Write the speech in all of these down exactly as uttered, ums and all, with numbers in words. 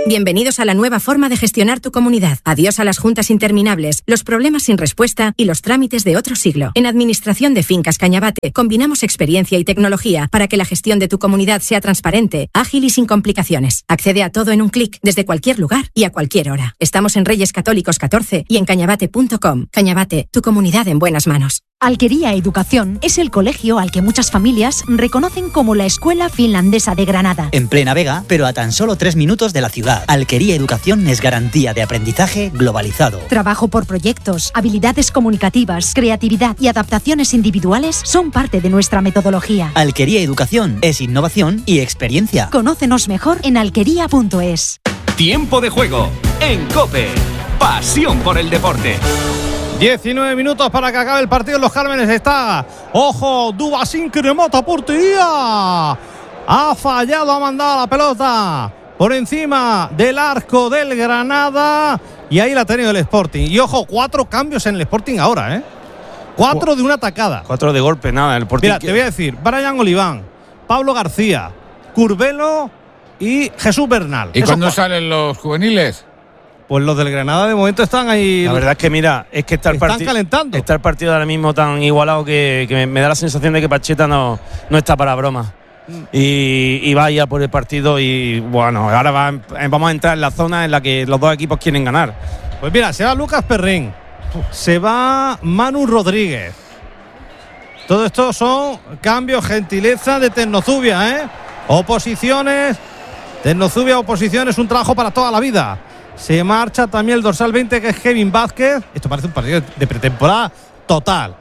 Bienvenidos a la nueva forma de gestionar tu comunidad. Adiós a las juntas interminables, los problemas sin respuesta y los trámites de otro siglo. En Administración de Fincas Cañabate combinamos experiencia y tecnología para que la gestión de tu comunidad sea transparente, ágil y sin complicaciones. Accede a todo en un clic desde cualquier lugar y a cualquier hora. Estamos en Reyes Católicos catorce y en cañabate punto com. Cañabate, tu comunidad en buenas manos. Alquería Educación es el colegio al que muchas familias reconocen como la Escuela Finlandesa de Granada. En plena Vega, pero a tan solo tres minutos de la ciudad. Alquería Educación es garantía de aprendizaje globalizado. Trabajo por proyectos, habilidades comunicativas, creatividad y adaptaciones individuales son parte de nuestra metodología. Alquería Educación es innovación y experiencia. Conócenos mejor en alquería punto es. Tiempo de juego en COPE. Pasión por el deporte. diecinueve minutos para que acabe el partido en Los Cármenes. Está, ojo, Dubasín que remata a portería. Ha fallado, ha mandado la pelota por encima del arco del Granada. Y ahí la ha tenido el Sporting. Y ojo, cuatro cambios en el Sporting ahora, ¿eh? Cuatro de una atacada. Cuatro de golpe, nada. El Sporting. Mira, te voy a decir, Brian Oliván, Pablo García, Curbelo y Jesús Bernal. ¿Y cuándo salen los juveniles? Pues los del Granada de momento están ahí. La verdad es que mira, es que está el partido. Están calentando. Está el partido ahora mismo tan igualado que, que me, me da la sensación de que Pacheta no, no está para broma. Mm. Y, y va a ir por el partido y bueno, ahora va, vamos a entrar en la zona en la que los dos equipos quieren ganar. Pues mira, se va Lucas Perrín, se va Manu Rodríguez. Todo esto son cambios, gentileza de Tecnozubia, ¿eh? Oposiciones. Tecnozubia, oposiciones, un trabajo para toda la vida. Se marcha también el dorsal veinte, que es Kevin Vázquez. Esto parece un partido de pretemporada total.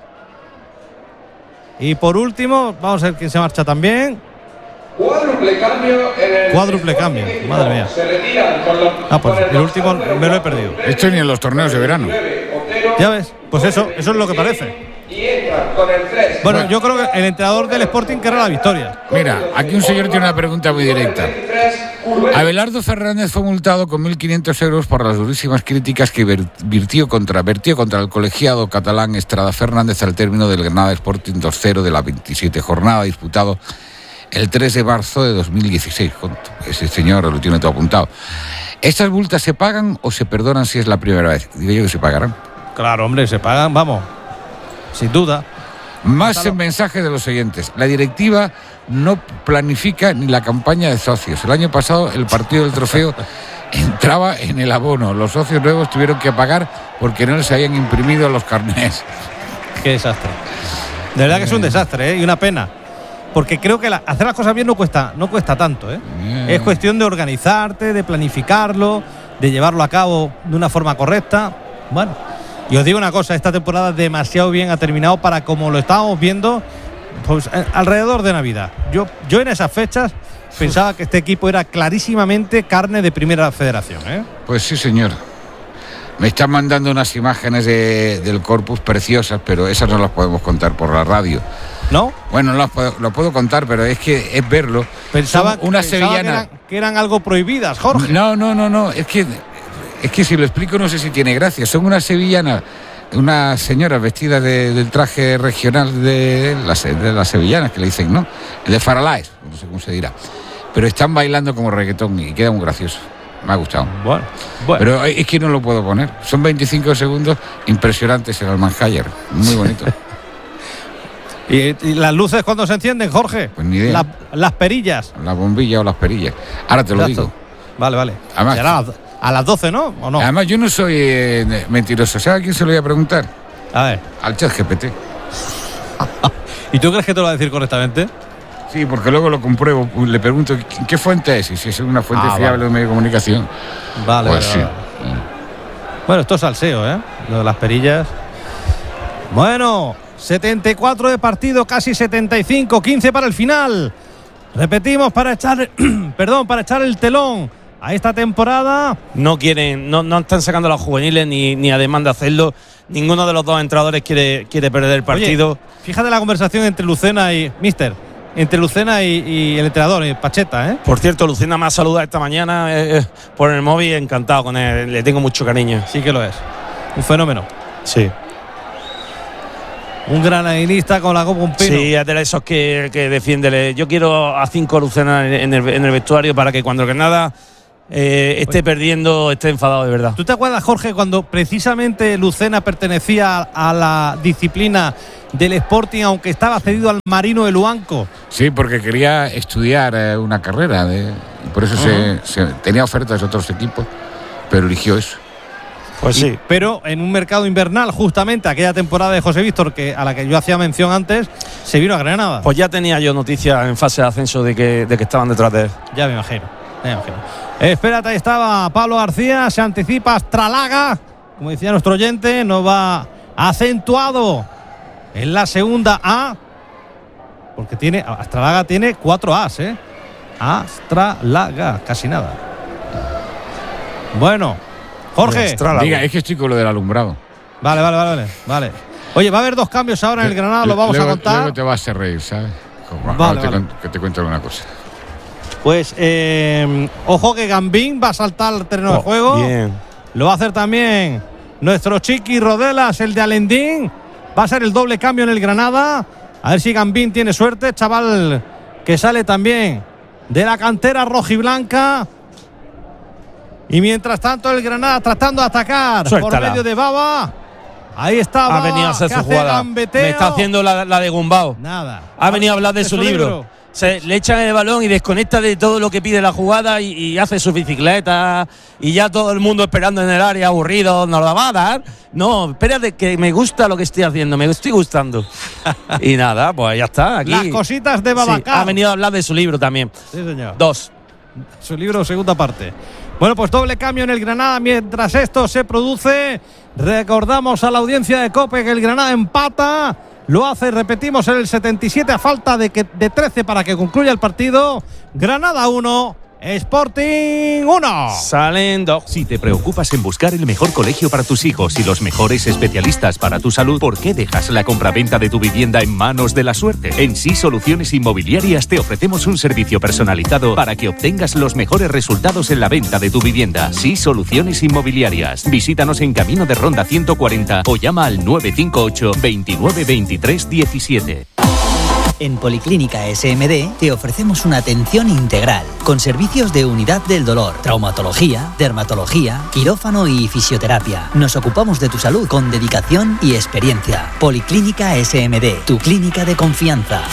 Y por último, vamos a ver quién se marcha también. Cuádruple cambio en el Cuádruple cambio, madre mía. Se retiran con los, ah, pues con el, el último me lo he perdido. Esto ni en los torneos de verano. Ya ves, pues eso, eso es lo que parece. Y entra con el tres. Bueno, bueno, yo creo que el entrenador del Sporting querrá la victoria. Mira, aquí un señor tiene una pregunta muy directa. Abelardo Fernández fue multado con mil quinientos euros por las durísimas críticas que vertió contra, vertió contra el colegiado catalán Estrada Fernández al término del Granada Sporting dos cero de la veintisiete jornada, disputado el tres de marzo de dos mil dieciséis. Ese señor lo tiene todo apuntado. ¿Estas multas se pagan o se perdonan si es la primera vez? Digo yo que se pagarán. Claro, hombre, se pagan, vamos, sin duda. Más claro. En mensajes de los oyentes. La directiva no planifica ni la campaña de socios. El año pasado el partido del trofeo entraba en el abono. Los socios nuevos tuvieron que pagar porque no les habían imprimido los carnés. Qué desastre. De verdad que es un desastre, ¿eh? Y una pena. Porque creo que la, hacer las cosas bien no cuesta, no cuesta tanto, ¿eh? Yeah. Es cuestión de organizarte, de planificarlo, de llevarlo a cabo de una forma correcta. Bueno, y os digo una cosa, esta temporada demasiado bien ha terminado para como lo estábamos viendo, pues alrededor de Navidad. Yo, yo en esas fechas pensaba que este equipo era clarísimamente carne de primera federación, ¿eh? Pues sí, señor. Me están mandando unas imágenes de, del Corpus preciosas, pero esas no las podemos contar por la radio. ¿No? Bueno, lo puedo, lo puedo contar, pero es que es verlo. Pensaba, una pensaba sevillana. Que eran, que eran algo prohibidas, Jorge. No, no, no, no. Es que, es que si lo explico no sé si tiene gracia. Son unas sevillanas, unas señoras vestidas de, del traje regional de las, de las sevillanas, que le dicen, ¿no? El de Faralaes, no sé cómo se dirá. Pero están bailando como reggaetón y queda muy gracioso. Me ha gustado. Bueno, bueno. Pero es que no lo puedo poner. Son veinticinco segundos impresionantes en el Manhayer. Muy bonito. ¿Y, ¿Y las luces cuando se encienden, Jorge? Pues ni idea. La, las perillas. La bombilla o las perillas. Ahora te lo Exacto. digo. Vale, vale. Además, será a las doce, ¿no? ¿O no? Además, yo no soy eh, mentiroso. ¿Sabes a quién se lo voy a preguntar? A ver. Al ChatGPT. ¿Y tú crees que te lo va a decir correctamente? Sí, porque luego lo compruebo. Le pregunto, ¿qué fuente es? Y si es una fuente ah, fiable vale. de medio de comunicación. Vale, pues vale, sí. Vale. Bueno, esto es salseo, ¿eh? Lo de las perillas. Bueno, setenta y cuatro de partido, casi setenta y cinco, quince para el final. Repetimos para echar, perdón, para echar el telón a esta temporada. No quieren, no, no están sacando a los juveniles ni, ni además de hacerlo. Ninguno de los dos entrenadores quiere, quiere perder el partido. Oye, fíjate la conversación entre Lucena y Mister. Entre Lucena y, y el entrenador, y Pacheta, ¿eh? Por cierto, Lucena me ha saludado esta mañana eh, por el móvil, encantado con él, le tengo mucho cariño. Sí que lo es, un fenómeno. Sí. Un granadinista con la copa un pino. Sí, es de esos que, que defiende. Yo quiero a cinco Lucena en el, en el vestuario para que cuando el Granada eh, esté Oye. perdiendo, esté enfadado de verdad. ¿Tú te acuerdas, Jorge, cuando precisamente Lucena pertenecía a la disciplina del Sporting, aunque estaba cedido al Marino de Luanco? Sí, porque quería estudiar eh, una carrera, de, y por eso uh-huh. se, se tenía ofertas de otros equipos, pero eligió eso. Pues sí. Y, pero en un mercado invernal, justamente aquella temporada de José Víctor, que a la que yo hacía mención antes, se vino a Granada. Pues ya tenía yo noticias en fase de ascenso de que, de que estaban detrás de él. Ya me imagino, ya me imagino. Eh, espérate, ahí estaba Pablo García, se anticipa Astralaga, como decía nuestro oyente, nos va acentuado en la segunda A, porque tiene Astralaga tiene cuatro As, ¿eh? Astralaga, casi nada. Bueno, Jorge. Diga, es que estoy con lo del alumbrado. Vale, vale, vale, vale. Oye, va a haber dos cambios ahora en el Granada, lo vamos luego, a contar. Luego te vas a reír, ¿sabes? Como, vale, te vale. Cuento, que te cuento alguna cosa. Pues, eh, ojo que Gambín va a saltar al terreno oh, de juego. Bien. Lo va a hacer también nuestro Chiqui Rodelas, el de Alendín. Va a ser el doble cambio en el Granada. A ver si Gambín tiene suerte. Chaval que sale también de la cantera rojiblanca. Y mientras tanto el Granada tratando de atacar. Suéltala. Por medio de Baba. Ahí está Baba. Ha venido a hacer su jugada. Me está haciendo la, la de Gumbao. Nada. Ha venido a hablar de, de su, su libro. libro. Se le echan el balón y desconecta de todo lo que pide la jugada y, y hace su bicicleta y ya todo el mundo esperando en el área aburrido, ¿nos la va a dar? No, espérate que me gusta lo que estoy haciendo, me estoy gustando. Y nada, pues ya está, aquí. Las cositas de Babacá. Sí, ha venido a hablar de su libro también. Sí, señor. Dos. Su libro, segunda parte. Bueno, pues doble cambio en el Granada. Mientras esto se produce, recordamos a la audiencia de COPE que el Granada empata. Lo hace, repetimos, en el setenta y siete a falta de, que, de trece para que concluya el partido. Granada uno, Sporting uno. Salen dos. Si te preocupas en buscar el mejor colegio para tus hijos y los mejores especialistas para tu salud, ¿por qué dejas la compraventa de tu vivienda en manos de la suerte? En Sí Soluciones Inmobiliarias te ofrecemos un servicio personalizado para que obtengas los mejores resultados en la venta de tu vivienda. Sí Soluciones Inmobiliarias. Visítanos en Camino de Ronda ciento cuarenta o llama al nueve cinco ocho, veintinueve, veintitrés, diecisiete. En Policlínica S M D te ofrecemos una atención integral, con servicios de unidad del dolor, traumatología, dermatología, quirófano y fisioterapia. Nos ocupamos de tu salud con dedicación y experiencia. Policlínica S M D, tu clínica de confianza.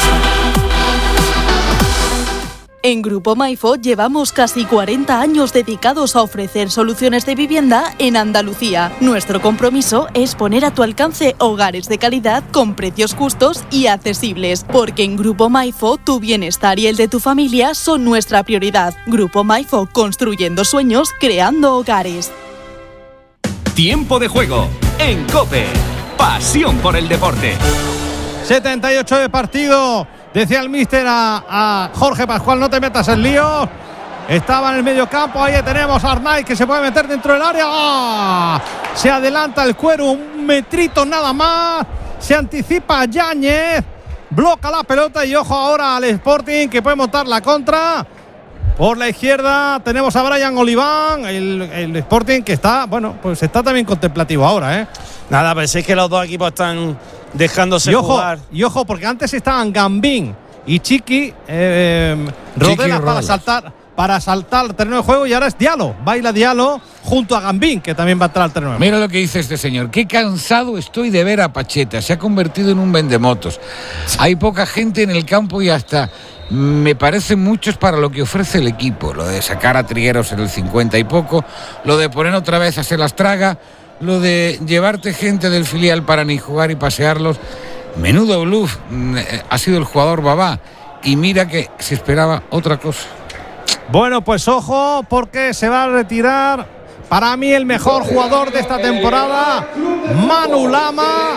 En Grupo Maifo llevamos casi cuarenta años dedicados a ofrecer soluciones de vivienda en Andalucía. Nuestro compromiso es poner a tu alcance hogares de calidad con precios justos y accesibles, porque en Grupo Maifo tu bienestar y el de tu familia son nuestra prioridad. Grupo Maifo, construyendo sueños, creando hogares. Tiempo de juego en COPE. Pasión por el deporte. setenta y ocho de partido. Decía el míster a, a Jorge Pascual, no te metas en líos. Estaba en el medio campo, ahí tenemos a Arnaiz que se puede meter dentro del área. ¡Oh! Se adelanta el Cuero, un metrito nada más. Se anticipa Yáñez, bloca la pelota y ojo ahora al Sporting que puede montar la contra. Por la izquierda tenemos a Brian Oliván, el, el Sporting que está, bueno, pues está también contemplativo ahora, ¿eh? Nada, pues es que los dos equipos están dejándose y ojo, jugar. Y ojo, porque antes estaban Gambín y Chiqui eh, Rodelas para saltar, para saltar al terreno de juego y ahora es Diallo. Baila Diallo junto a Gambín, que también va a entrar al terreno de juego. Mira lo que dice este señor. Qué cansado estoy de ver a Pacheta. Se ha convertido en un vendemotos. Hay poca gente en el campo y hasta me parecen muchos para lo que ofrece el equipo. Lo de sacar a Trigueros en el cincuenta y poco, lo de poner otra vez a Se las traga, lo de llevarte gente del filial para ni jugar y pasearlos. Menudo bluff ha sido el jugador Babá. Y mira que se esperaba otra cosa. Bueno, pues ojo, porque se va a retirar para mí el mejor jugador de esta temporada, Manu Lama.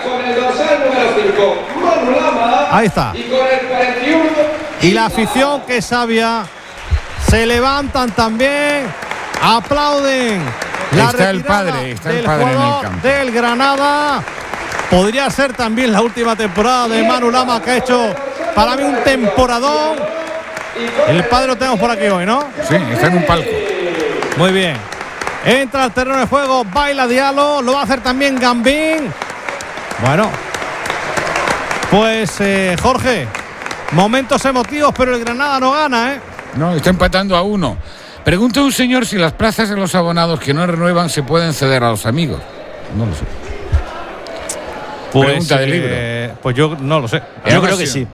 Ahí está. Y la afición, que es sabia, se levantan también, aplauden la está el padre, está el padre en el campo del Granada. Podría ser también la última temporada de Manu Lama, que ha hecho para mí un temporadón. El padre lo tenemos por aquí hoy, ¿no? Sí, está en un palco. Muy bien. Entra al terreno de juego, baila Diallo, lo va a hacer también Gambín. Bueno, pues eh, Jorge, momentos emotivos, pero el Granada no gana, ¿eh? No, está empatando a uno. Pregunta un señor si las plazas de los abonados que no renuevan se pueden ceder a los amigos. No lo sé. Pues, Pregunta del eh, libro. Pues yo no lo sé. Yo creo que sí.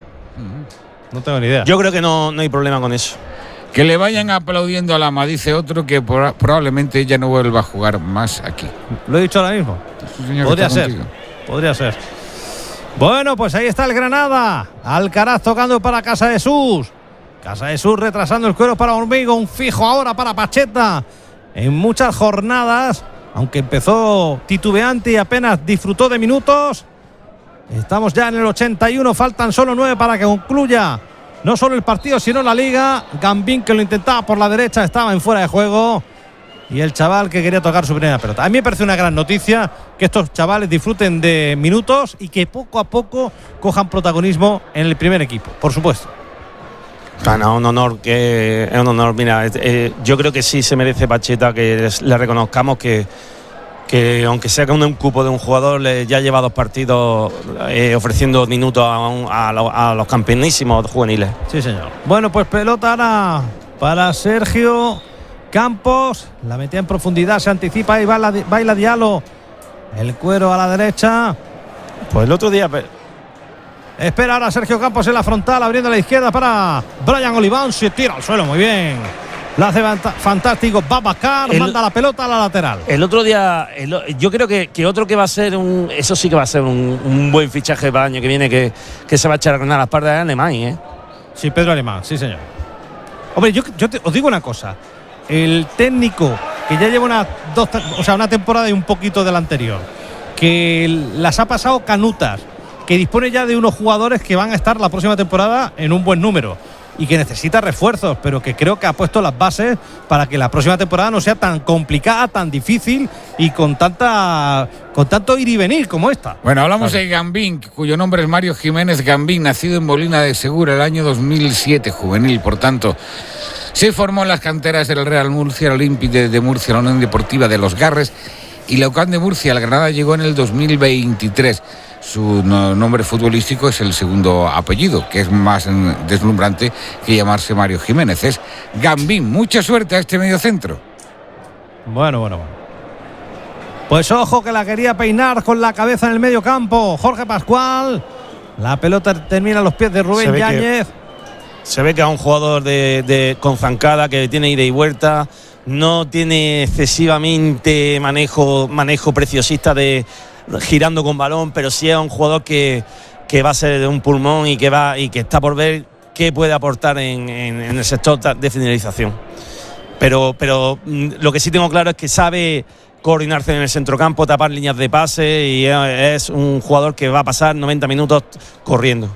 No tengo ni idea. Yo creo que no, no hay problema con eso. Que le vayan aplaudiendo a Lama, dice otro, que por, probablemente ella no vuelva a jugar más aquí. Lo he dicho ahora mismo. Señor, Podría ser. contigo. Podría ser. Bueno, pues ahí está el Granada. Alcaraz tocando para Casa de Sus. Casa de Sus retrasando el cuero para Hormigo. Un fijo ahora para Pacheta. En muchas jornadas, aunque empezó titubeante y apenas disfrutó de minutos. Estamos ya en el ochenta y uno. Faltan solo nueve para que concluya no solo el partido, sino la liga. Gambín, que lo intentaba por la derecha, estaba en fuera de juego. Y el chaval que quería tocar su primera pelota. A mí me parece una gran noticia que estos chavales disfruten de minutos y que poco a poco cojan protagonismo en el primer equipo, por supuesto. Bueno, un honor, que es un honor. Mira, eh, yo creo que sí se merece Pacheta que les, le reconozcamos que, que aunque sea con un cupo de un jugador, le, ya lleva dos partidos eh, ofreciendo minutos a, un, a, lo, a los campeonísimos juveniles. Sí, señor. Bueno, pues pelota ahora para Sergio Campos. La metía en profundidad, se anticipa y baila, baila Diallo. El cuero a la derecha. Pues el otro día... Espera ahora Sergio Campos en la frontal, abriendo a la izquierda para Brian Oliván. Se tira al suelo, muy bien. Lo hace fantástico Babacar, el, manda la pelota a la lateral. El otro día, el, yo creo que, que otro que va a ser un... Eso sí que va a ser un, un buen fichaje para el año que viene, que, que se va a echar a ganar las partes de Alemán, ¿eh? Sí, Pedro Alemán, sí señor. Hombre, yo, yo te, os digo una cosa. El técnico que ya lleva una, dos, o sea, una temporada y un poquito de la anterior, que las ha pasado canutas, que dispone ya de unos jugadores que van a estar la próxima temporada en un buen número y que necesita refuerzos, pero que creo que ha puesto las bases para que la próxima temporada no sea tan complicada, tan difícil y con tanta con tanto ir y venir como esta. Bueno, hablamos claro. de Gambín, cuyo nombre es Mario Jiménez Gambín, nacido en Molina de Segura el año dos mil siete, juvenil, por tanto. Se formó en las canteras del Real Murcia, el Olympique de, de Murcia, la Unión Deportiva de Los Garres y la U C A M de Murcia. El Granada llegó en el dos mil veintitrés. Su no, nombre futbolístico es el segundo apellido, que es más deslumbrante que llamarse Mario Jiménez. Es Gambín. Mucha suerte a este mediocentro. Bueno, bueno, bueno. Pues ojo que la quería peinar con la cabeza en el medio campo. Jorge Pascual. La pelota termina a los pies de Rubén Yáñez. Se ve que es un jugador de, de, con zancada, que tiene ida y vuelta. No tiene excesivamente manejo, manejo preciosista de girando con balón, pero sí es un jugador que, que va a ser de un pulmón y que va y que está por ver qué puede aportar en, en, en el sector de finalización. Pero, pero lo que sí tengo claro es que sabe coordinarse en el centrocampo, tapar líneas de pase y es un jugador que va a pasar noventa minutos corriendo.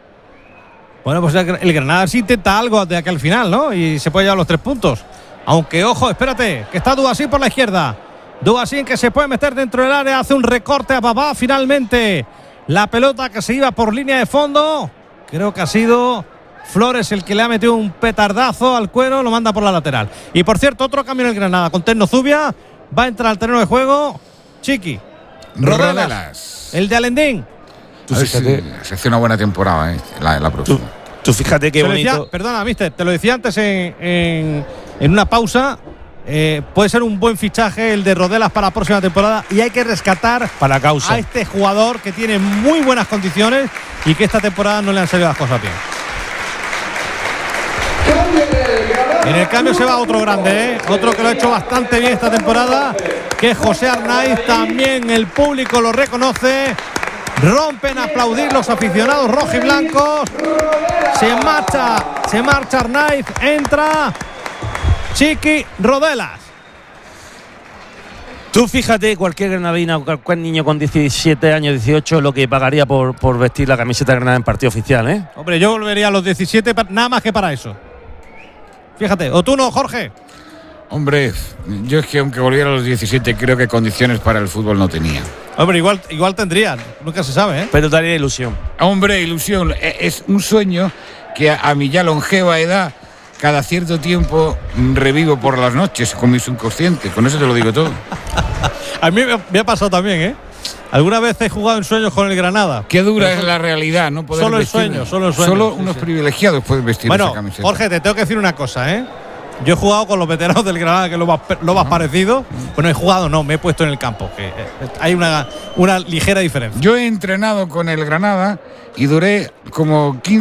Bueno, pues el Granada sí intenta algo de aquí al final, ¿no? Y se puede llevar los tres puntos. Aunque, ojo, espérate, que está Dubasín por la izquierda. Dubasín que se puede meter dentro del área, hace un recorte a Babá finalmente. La pelota que se iba por línea de fondo. Creo que ha sido Flores el que le ha metido un petardazo al cuero, lo manda por la lateral. Y por cierto, otro cambio en el Granada con Tecno Zubia. Va a entrar al terreno de juego Chiqui Rodelas, Rodelas. El de Alendín. Tú fíjate, si se hace una buena temporada, ¿eh? la, la próxima. Tú, tú fíjate qué bonito. Decía, perdona, mister, te lo decía antes en, en, en una pausa. Eh, puede ser un buen fichaje el de Rodelas para la próxima temporada y hay que rescatar para causa a este jugador que tiene muy buenas condiciones y que esta temporada no le han salido las cosas bien. En el cambio se va otro grande, ¿eh? Otro que lo ha hecho bastante bien esta temporada, que es José Arnaiz. También el público lo reconoce. Rompen a aplaudir los aficionados rojiblancos. Se marcha, se marcha Arnaiz, entra Chiqui Rodelas. Tú fíjate, cualquier granadina o cualquier niño con diecisiete años, dieciocho, lo que pagaría por, por vestir la camiseta de Granada en partido oficial, ¿eh? Hombre, yo volvería a los diecisiete nada más que para eso. Fíjate, o tú no, Jorge. Hombre, yo es que aunque volviera a los diecisiete, creo que condiciones para el fútbol no tenía. Hombre, igual, igual tendrían, nunca se sabe, ¿eh? Pero daría ilusión. Hombre, ilusión. Es un sueño que a, a mi ya longeva edad, cada cierto tiempo revivo por las noches con mi subconsciente. Con eso te lo digo todo. A mí me ha pasado también, ¿eh? Alguna vez he jugado en sueños con el Granada. Qué dura es la realidad, no poder solo vestir. El sueño, solo el sueño. Solo sí, unos sí. privilegiados pueden vestir bueno, esa camiseta. Jorge, te tengo que decir una cosa, ¿eh? Yo he jugado con los veteranos del Granada, que es lo más, lo más parecido. Bueno, he jugado, no, me he puesto en el campo. Que hay una, una ligera diferencia. Yo he entrenado con el Granada y duré como quince